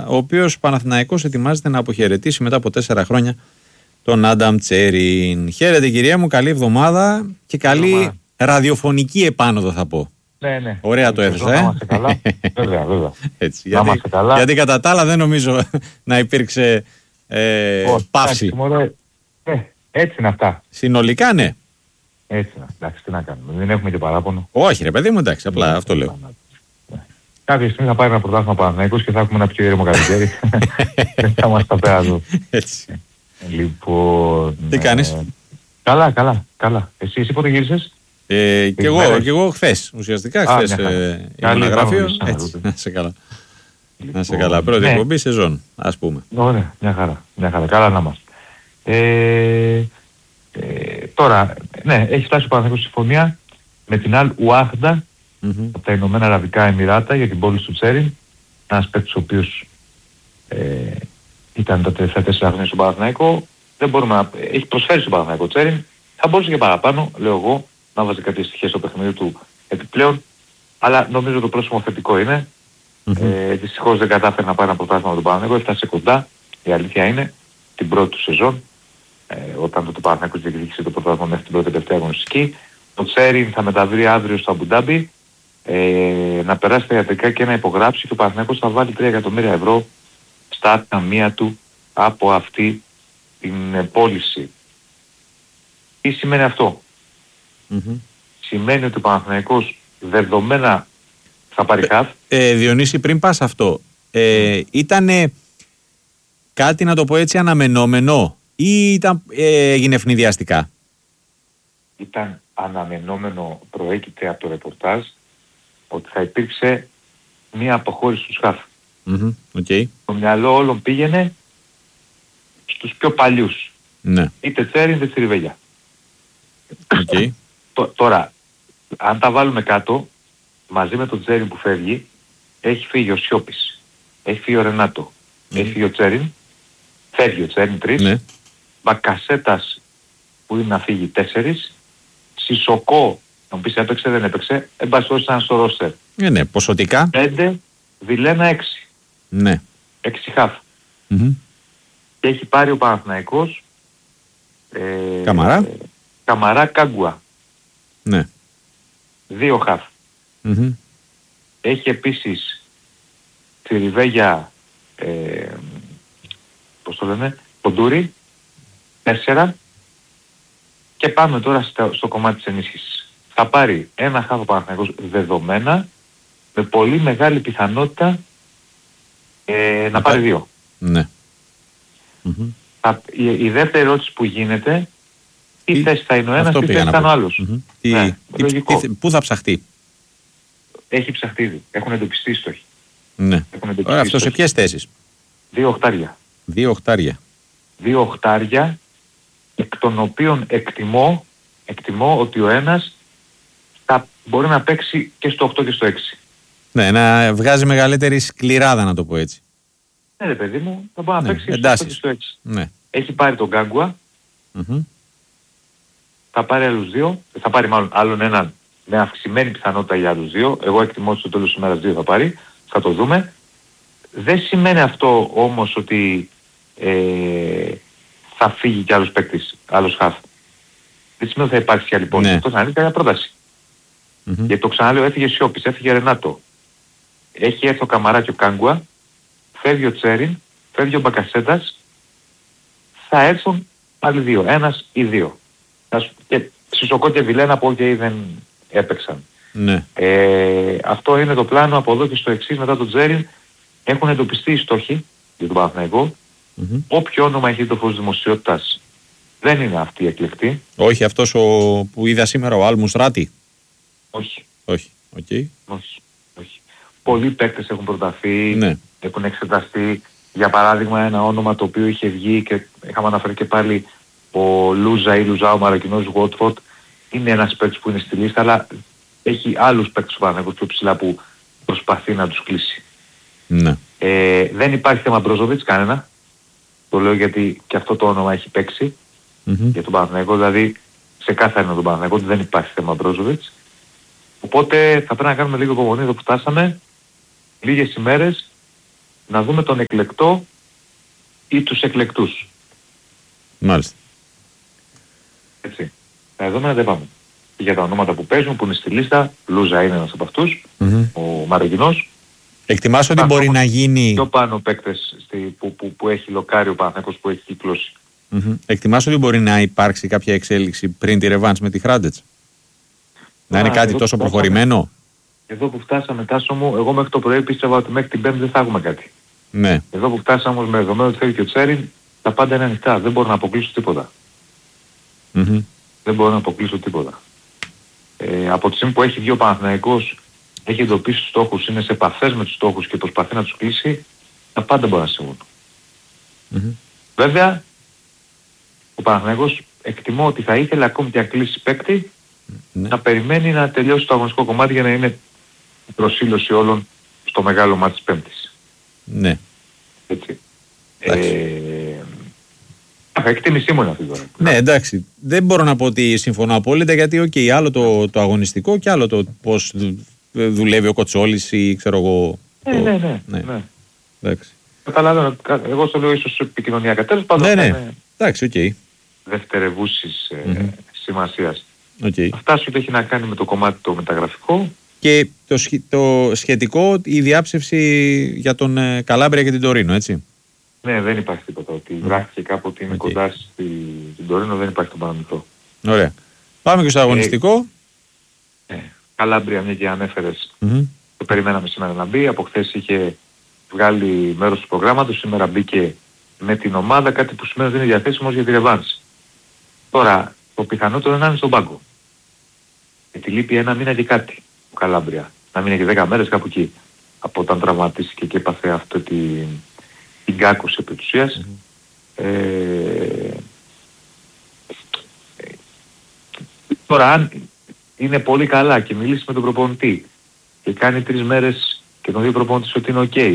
ο οποίος Παναθηναϊκός ετοιμάζεται να αποχαιρετήσει μετά από 4 χρόνια τον Άνταμ Τσέριν. Χαίρετε κυρία μου, καλή εβδομάδα και καλή ραδιοφωνική επάνωδο θα πω. Ναι. Ωραία το έθεσα, Να είμαστε καλά. Βέβαια. Έτσι, γιατί κατά τα άλλα δεν νομίζω να υπήρξε παύση. Έτσι είναι αυτά. Συνολικά ναι. Έτσι είναι. Εντάξει, τι να κάνουμε. Δεν έχουμε και παράπονο. Όχι ρε παιδί μου, εντάξει, απλά αυτό λέω. Κάποια στιγμή θα πάρει ένα πρωτάθλημα Παναθηναϊκός και θα έχουμε ένα πιο ήρεμο καλοκαίρι. Δεν θα είμαστε πέρα εδώ. Έτσι. Λοιπόν. Τι κάνεις? Καλά. Εσύ πότε γύρισες? Και εγώ χθες. Ουσιαστικά χθες ήμουν γραφείο. Έτσι, να σε καλά. Να σε καλά. Πρώτη εκπομπή σεζόν, ας πούμε. Ωραία, μια χαρά. Καλά να είμαστε. Τώρα, ναι, έχει φτάσει ο Παναθηναϊκός συμφωνία με την Αλ Ουάχντα από τα Ηνωμένα Αραβικά Εμιράτα για την πόλη του Τσέριν. Ένας παίκτης ο οποίος ήταν τα τελευταία 4 χρόνια στον Παναθηναϊκό. Δεν μπορούμε να... Έχει προσφέρει στον Παναθηναϊκό Τσέριν. Θα μπορούσε και παραπάνω, λέω εγώ, να βάζει κάποιες στοιχείες στο παιχνίδι του επιπλέον. Αλλά νομίζω το πρόσημο θετικό είναι. Δυστυχώς δεν κατάφερε να πάρει ένα πρωτάθλημα με τον Παναθηναϊκό. Έφτασε κοντά. Η αλήθεια είναι την πρώτη του σεζόν. Όταν το Παναθηναϊκός διεκδίκησε το πρωτάθλημα μέχρι την πρώτη τελευταία αγωνιστική. Το Τσέριν θα μεταβεί αύριο στο Αμπουντάμπι να περάσει τα ιατρικά και να υπογράψει και ο Παναθηναϊκός θα βάλει 3 εκατομμύρια ευρώ στα ταμεία του από αυτή την πώληση. Τι σημαίνει αυτό? Σημαίνει ότι ο Παναθηναϊκός δεδομένα θα πάρει χαφ. Διονύση, πριν πας αυτό, ήτανε κάτι, να το πω έτσι, αναμενόμενο ή έγινε ευνηδιαστικά? Ήταν αναμενόμενο, προέκυψε από το ρεπορτάζ ότι θα υπήρξε μία αποχώρηση του ΣΚΑΦ. Okay. Το μυαλό όλων πήγαινε στους πιο παλιούς. Ναι. Είτε Τσέριν είτε Τσιριβέλια. Okay. Τώρα, αν τα βάλουμε κάτω, μαζί με τον Τσέριν που φεύγει, έχει φύγει ο Σιώπης, έχει φύγει ο Ρενάτο, έχει φύγει ο Τσέριν, φεύγει ο Τσέριν 3, ναι. Μπακασέτας που είναι να φύγει 4, Σισοκό, να μου πεις έπαιξε δεν έπαιξε, εμπασχώς ήταν στο ρόστερ. Ναι, ποσοτικά. 5, Βιλένα 6. Ναι. 6 χαφ. Και έχει πάρει ο Παναθηναϊκός Καμαρά Κάγκουα. Ναι. 2 χαφ. Έχει επίσης Τσιριβέγια πώς το λένε, Ποντούρι 4 και πάμε τώρα στο κομμάτι της ενίσχυσης. Θα πάρει ένα χαφ ο Παναθηναϊκός δεδομένα με πολύ μεγάλη πιθανότητα να πάρει 2. Ναι. Η δεύτερη ερώτηση που γίνεται, τι θέση θα είναι ο ένας, τι θέση θα είναι ο άλλος. Πού θα ψαχτεί? Έχει ψαχτεί ήδη. Έχουν εντοπιστεί στόχοι. Ναι. Αυτό σε ποιες θέσεις? 2 οχτάρια. 2 οχτάρια. 2 οχτάρια, εκ των οποίων εκτιμώ ότι ο ένας θα μπορεί να παίξει και στο 8 και στο 6. Ναι, να βγάζει μεγαλύτερη σκληράδα, να το πω έτσι. Ναι ρε παιδί μου, θα μπορεί να παίξει και στο 8 και στο 6. Ναι. Έχει πάρει τον Γκάγκουα, θα πάρει άλλους 2, θα πάρει μάλλον άλλον έναν με αυξημένη πιθανότητα για άλλους 2. Εγώ εκτιμώ ότι στο τέλος της ημέρας 2 θα πάρει, θα το δούμε. Δεν σημαίνει αυτό όμως ότι θα φύγει κι άλλος παίκτης, άλλος χαφ. Δεν σημαίνει ότι θα υπάρξει κι άλλη πόλη. Αυτό θα είναι κάποια πρόταση. Γιατί το ξαναλέω, έφυγε Σιώπης, έφυγε Ρενάτο. Έχει έρθει ο Καμαρά και ο Κάγκουα, φεύγει ο Τσέριν, φεύγει ο Μπακασέτας, θα έρθουν άλλοι 2, ένας ή 2. Και Σισοκό και Βιλένα που δεν έπαιξαν. Ναι. Αυτό είναι το πλάνο από εδώ και στο εξής. Μετά τον Τσέριν έχουν εντοπιστεί οι στόχοι για τον Παναθηναϊκό. Όποιο όνομα έχει το φως δημοσιότητας δεν είναι αυτή η εκλεκτή. Όχι αυτός που είδα σήμερα, ο Άλμους Ράτη. Όχι. Όχι. Okay. Όχι. Πολλοί παίκτες έχουν προταθεί, έχουν εξεταστεί. Για παράδειγμα ένα όνομα το οποίο είχε βγει και είχαμε αναφέρει και πάλι, ο Λούζα ή Λουζάο Μαρακινός Γουότφορντ, είναι ένας παίκτης που είναι στη λίστα, αλλά έχει άλλους παίκτες του Παναθηναϊκού πιο ψηλά που προσπαθεί να τους κλείσει. Ναι. Δεν υπάρχει θέμα Μπρόζοβιτς κανένα. Το λέω γιατί και αυτό το όνομα έχει παίξει για τον Παναθηναϊκό, δηλαδή ξεκάθαρα είναι τον Παναθηναϊκό ότι δεν υπάρχει θέμα Μπρόζοβιτς. Οπότε θα πρέπει να κάνουμε λίγο υπομονή εδώ που φτάσαμε, λίγες ημέρες, να δούμε τον εκλεκτό ή τους εκλεκτούς. Μάλιστα. Έτσι. Τα δεδομένα δεν πάμε. Για τα ονόματα που παίζουν, που είναι στη λίστα, Λούζα είναι ένας από αυτούς, ο Μαρογινός. Εκτιμάς ότι μπορεί να γίνει... Πιο πάνω παίκτες που έχει λοκάρει ο Παναθηναϊκός, που έχει κυκλώσει. Εκτιμάς ότι μπορεί να υπάρξει κάποια εξέλιξη πριν τη ρεβάνς με τη Hrádec? Να είναι κάτι τόσο προχωρημένο? Εδώ που φτάσαμε, Τάσο μου, εγώ μέχρι το πρωί πίστευα ότι μέχρι την Πέμπτη δεν θα έχουμε κάτι. Ναι. Εδώ που φτάσαμε όμως, με δεδομένο ότι θέλει και ο Τσέριν, τα πάντα είναι ανοιχτά. Δεν μπορώ να αποκλείσω τίποτα. Δεν μπορώ να αποκλείσω τίποτα. Από τη στιγμή που έχει βγει ο Παναθηναϊκός, έχει εντοπίσει τους στόχους, είναι σε επαφές με τους στόχους και προσπαθεί να τους κλείσει, τα πάντα μπορεί να συμβούν. Βέβαια, ο Παναθηναϊκός εκτιμώ ότι θα ήθελε ακόμη και να κλείσει παίκτη, να περιμένει να τελειώσει το αγωνιστικό κομμάτι για να είναι η προσήλωση όλων στο μεγάλο μάτι της Πέμπτης. Ναι. Έτσι. Εκτίμησή μου είναι αυτή τώρα. Ναι, εντάξει. Δεν μπορώ να πω ότι συμφωνώ απόλυτα, γιατί άλλο το αγωνιστικό και άλλο το πώς δουλεύει ο Κοτσόλης ή ξέρω εγώ... Ναι. Εντάξει. Καταλαβαίνω. Εγώ στο λέω ίσως επικοινωνιακά. Τέλος πάντων. Ναι. Εντάξει, οκ. Δευτερευούσης σημασίας. Okay. Αυτά σου έχει να κάνει με το κομμάτι το μεταγραφικό. Και το σχετικό, η διάψευση για τον Καλάμπρια και την Τωρίνο, έτσι. Ναι, δεν υπάρχει τίποτα. Ότι γράφηκε κάπου ότι είναι κοντά στην Τωρίνο, δεν υπάρχει το παραμυθό. Ωραία. Πάμε και στο αγωνιστικό. Καλάμπρια, μια και ανέφερες, το περιμέναμε σήμερα να μπει. Από χθες είχε βγάλει μέρος του προγράμματος, σήμερα μπήκε με την ομάδα, κάτι που σημαίνει ότι είναι διαθέσιμος για τη ρεβάνς. Τώρα, το πιθανότερο είναι να είναι στον πάγκο. Γιατί λείπει ένα μήνα και κάτι ο Καλάμπρια. Να μείνει και 10 μέρες κάπου εκεί. Από όταν τραυματίστηκε και έπαθε αυτό την κάκωση επί της ουσίας. Τώρα αν είναι πολύ καλά και μιλήσει με τον προπονητή και κάνει 3 μέρες και τον δει ο προπονητής ότι είναι ok,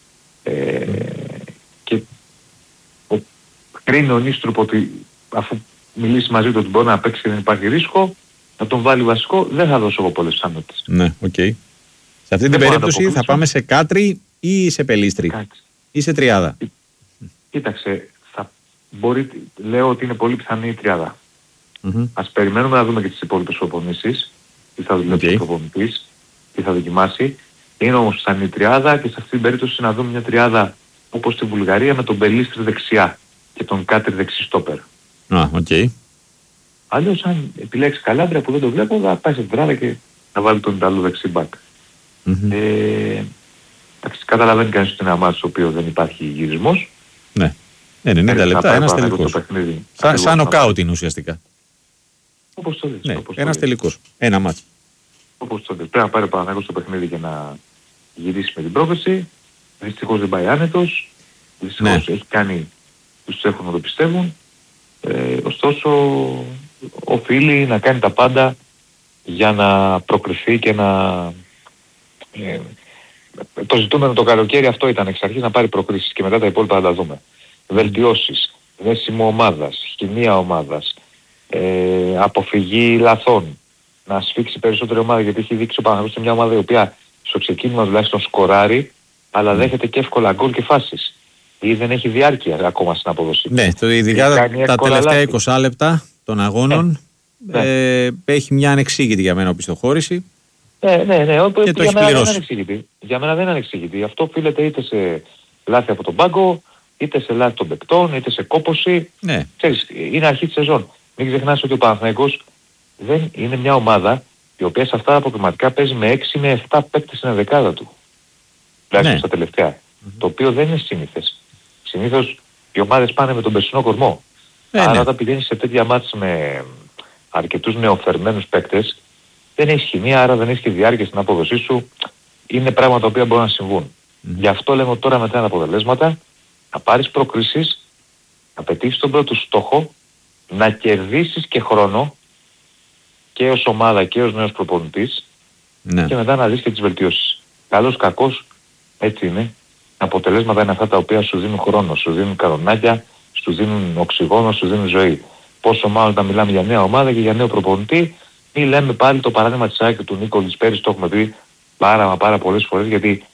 και κρίνει ο Νίστρουπ ότι αφού μιλήσει μαζί του ότι μπορεί να παίξει και δεν υπάρχει ρίσκο, να τον βάλει βασικό, δεν θα δώσω εγώ πολλές πιθανότητες. Ναι, οκ. Σε αυτή την περίπτωση θα πάμε σε Κάτρι ή σε Πελίστρη ή σε τριάδα? Κοίταξε, λέω ότι είναι πολύ πιθανή η τριάδα. Ας περιμένουμε να δούμε και τις υπόλοιπες προπονήσεις, τι θα δουλέψει ο προπονητής, τι θα δοκιμάσει. Είναι όμως πιθανή η τριάδα και σε αυτή την περίπτωση να δούμε μια τριάδα όπως στη Βουλγαρία με τον Πελίστρη δεξιά και τον Κάτρι δεξί στόπερ. Αλλιώς αν επιλέξει Καλάμπρια που δεν το βλέπω, θα πάει σε τριάδα και να βάλει τον Ιταλό δεξί μπακ. Καταλαβαίνει κανείς ότι είναι ένα μάτι στο οποίο δεν υπάρχει γυρισμός. Ναι. 90 λεπτά, ένας τελικός. Σαν νοκάουτ είναι ουσιαστικά. Όπως το δεις. Ναι, ένας τελικός. Ένα μάτι. Όπως το δεις. Πρέπει να πάρει ο Παναθηναϊκός το παιχνίδι και να γυρίσει με την πρόκληση. Δυστυχώς δεν πάει άνετος. Δυστυχώς έχει κάνει τους έχουν να το πιστεύουν. Ωστόσο οφείλει να κάνει τα πάντα για να προκριθεί και να... το ζητούμενο το καλοκαίρι αυτό ήταν εξ αρχής, να πάρει προκρίσεις και μετά τα υπόλοιπα θα τα δούμε. Βελτιώσεις, δέσιμο ομάδας, χημεία ομάδας, αποφυγή λαθών, να σφίξει περισσότερη ομάδα, γιατί έχει δείξει ο Παναθηναϊκός σε μια ομάδα η οποία στο ξεκίνημα τουλάχιστον σκοράρει, αλλά δέχεται και εύκολα γκολ και φάσεις. Ή δεν έχει διάρκεια ακόμα στην αποδοσή. Ναι, ειδικά τα τελευταία 20 λεπτά των αγώνων έχει μια ανεξήγητη για μένα οπισθοχώρηση. Ναι, και το έχει πληρώσει. Για μένα δεν είναι ανεξήγητη. Αυτό οφείλεται είτε σε λάθη από τον πάγκο, είτε σε λάθη των παικτών, είτε σε κόπωση. Ναι. Ξέρεις, είναι αρχή της σεζόν. Μην ξεχνάς ότι ο Παναθηναϊκός δεν είναι μια ομάδα η οποία σε αυτά τα αποκριματικά παίζει με 6 με 7 παίκτες στην δεκάδα του. Τουλάχιστον στα τελευταία. Το οποίο δεν είναι σύνηθες. Συνήθως οι ομάδες πάνε με τον περσινό κορμό. Άρα όταν πηγαίνεις σε τέτοια μάτς με αρκετούς νεοφερμένους παίκτες, δεν έχεις χημεία, άρα δεν έχεις και διάρκεια στην απόδοσή σου. Είναι πράγματα τα οποία μπορούν να συμβούν. Γι' αυτό λέμε τώρα μετά τα αποτελέσματα, να πάρεις προκρίσεις, να πετύχεις τον πρώτο στόχο, να κερδίσεις και χρόνο και ως ομάδα και ως νέος προπονητής και μετά να δεις και τις βελτιώσεις. Καλός κακός, έτσι είναι. Τα αποτελέσματα είναι αυτά τα οποία σου δίνουν χρόνο, σου δίνουν καρονάκια, σου δίνουν οξυγόνο, σου δίνουν ζωή. Πόσο μάλλον όταν μιλάμε για νέα ομάδα και για νέο προπονητή, ή λέμε πάλι το παράδειγμα της ΑΕΚ του Νίκολης πέρυσι, το έχουμε πει πάρα πολλές φορές, γιατί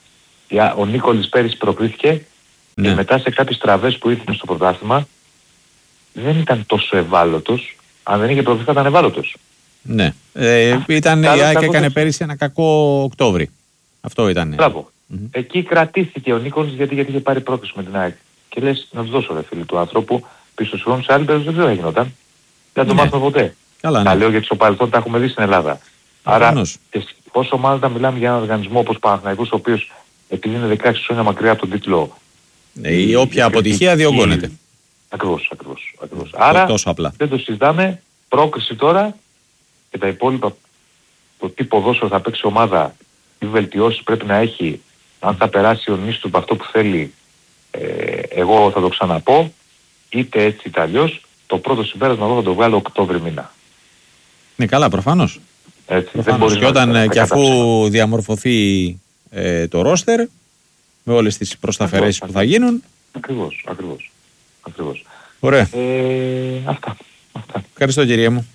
Ο Νίκολης πέρυσι προκρίθηκε και μετά σε κάποιες τραβές που ήρθαν στο πρωτάθλημα δεν ήταν τόσο ευάλωτος. Αν δεν είχε προκριθεί θα ήταν ευάλωτος. Ναι. Ήταν η ΑΕΚ έκανε πέρυσι ένα κακό Οκτώβρη. Αυτό ήταν. Μπράβο. Εκεί κρατήθηκε ο Νίκολης γιατί είχε πάρει πρόκριση με την ΑΕΚ. Και λες να του δώσω ρε φίλοι του άνθρωπου πίσω χρόνου σε άλλη περίπτωση δεν ξέρω γινόταν. Δεν το μάθουμε ποτέ. Καλά, τα λέω γιατί στο παρελθόν τα έχουμε δει στην Ελλάδα. Άρα πόσο μάλλον μιλάμε για έναν οργανισμό όπως Παναθηναϊκός, ο οποίος επειδή είναι 16 χρόνια μακριά από τον τίτλο. Η όποια αποτυχία διωγγώνεται. Ακριβώς. Άρα τόσο απλά. Δεν το συζητάμε. Πρόκριση τώρα και τα υπόλοιπα, το τι ποδόσφαιρο θα παίξει ομάδα, τι βελτιώσεις πρέπει να έχει, αν θα περάσει ο Νίστου από αυτό που θέλει, εγώ θα το ξαναπώ, είτε έτσι είτε αλλιώς, το πρώτο συμπέρασμα εγώ θα το βγάλω Οκτώβρη μήνα. Ναι, καλά, προφανώς. Έτσι, και όταν και αφού διαμορφωθεί το ρόστερ, με όλες τις προσταφαιρέσεις που θα γίνουν. Ακριβώς. Ωραία. Αυτά. Ευχαριστώ κύριε μου.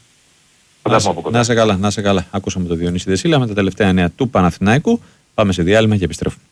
Να σε καλά. Ακούσαμε το Διονύση Δεσίλα με τα τελευταία νέα του Παναθηναϊκού. Πάμε σε διάλειμμα και επιστρέφουμε.